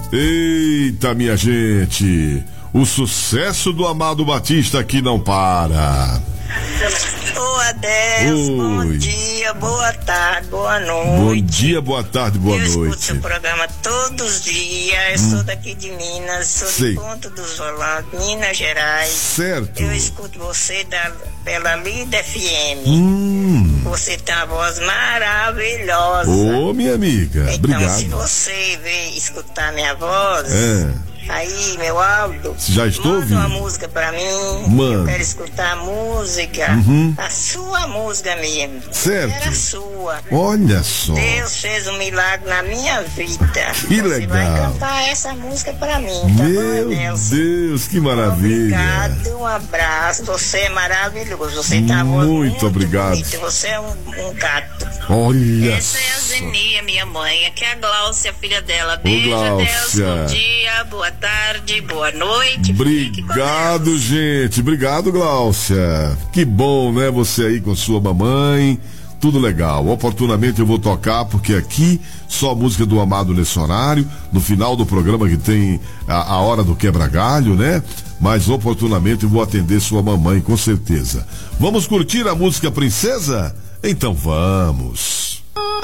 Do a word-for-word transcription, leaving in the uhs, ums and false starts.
Eita, minha gente, o sucesso do Amado Batista aqui não para. Ô Adeus, bom dia, boa tarde, boa noite. Bom dia, boa tarde, boa eu noite. Eu escuto seu programa todos os dias, eu hum. sou daqui de Minas, sou Sei. de Ponto dos Volantes, Minas Gerais. Certo. Eu escuto você da, pela Lida F M. Hum. Você tem uma voz maravilhosa. Ô, minha amiga, então, obrigado. Então, se você veio escutar minha voz... É. Aí, meu Aldo, você já estou manda ouvindo? uma música pra mim. Mano. Eu quero escutar a música, uhum. a sua música mesmo. Certo. Era sua. Olha só. Deus fez um milagre na minha vida. Que você legal. Vai cantar essa música pra mim, tá Meu bom, Deus? Deus, que maravilha. Obrigado, um abraço. Você é maravilhoso. Você tá muito, muito obrigado. bonito. Você é um, um gato. Olha. Essa é a Zenia, minha mãe. Aqui é a Gláucia, filha dela. Beijo, Ô, Deus. Bom dia, boa tarde, boa noite. Obrigado, gente. Obrigado, Gláucia. Que bom, né? Você aí com sua mamãe. Tudo legal. Oportunamente eu vou tocar, porque aqui só música do Amado Lecionário, no final do programa que tem a, a hora do quebra-galho, né? Mas oportunamente eu vou atender sua mamãe, com certeza. Vamos curtir a música Princesa? Então vamos.